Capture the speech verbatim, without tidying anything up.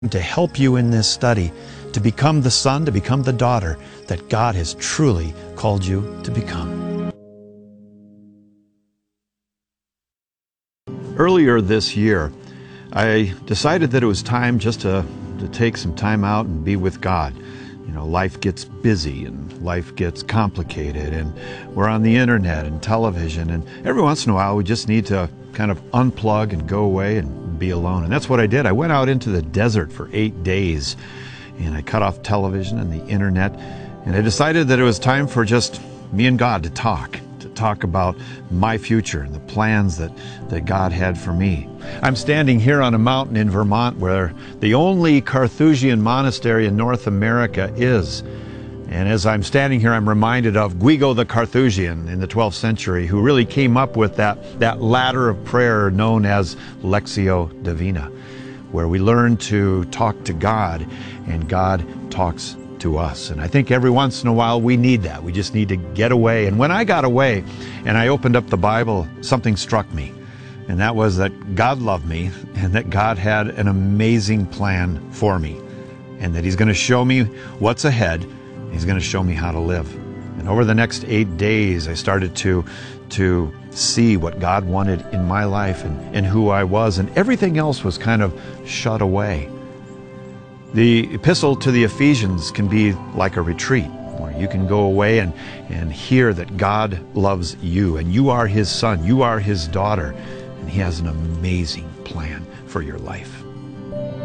to help you in this study to become the son, to become the daughter that God has truly called you to become. Earlier this year, I decided that it was time just to, to take some time out and be with God. You know, life gets busy and life gets complicated, and we're on the internet and television, and every once in a while we just need to kind of unplug and go away and be alone. And that's what I did. I went out into the desert for eight days and I cut off television and the internet, and I decided that it was time for just me and God to talk, to talk about my future and the plans that, that God had for me. I'm standing here on a mountain in Vermont where the only Carthusian monastery in North America is. And as I'm standing here, I'm reminded of Guido the Carthusian in the twelfth century, who really came up with that, that ladder of prayer known as Lectio Divina, where we learn to talk to God and God talks to us. And I think every once in a while we need that. We just need to get away. And when I got away and I opened up the Bible, something struck me. And that was that God loved me and that God had an amazing plan for me. And that He's going to show me what's ahead. He's going to show me how to live. And over the next eight days, I started to, to see what God wanted in my life and, and who I was. And everything else was kind of shut away. The epistle to the Ephesians can be like a retreat where you can go away and, and hear that God loves you and you are His son, you are His daughter, and He has an amazing plan for your life.